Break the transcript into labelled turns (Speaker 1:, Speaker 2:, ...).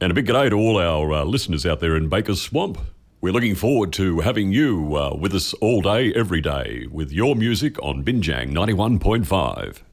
Speaker 1: And a big g'day to all our listeners out there in Baker's Swamp. We're looking forward to having you with us all day, every day, with your music on Binjang 91.5.